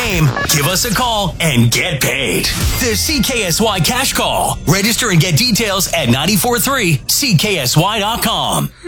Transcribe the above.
game, give us a call and get paid. The CKSY Cash Call. Register and get details at 943CKSY.com.